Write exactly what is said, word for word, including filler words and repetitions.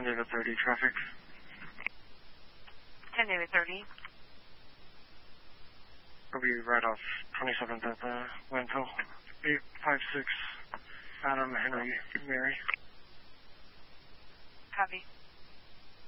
ten David thirty traffic. ten David thirty. We'll be right off twenty-seventh at the Winfield. eight five six Adam Henry Mary. Copy.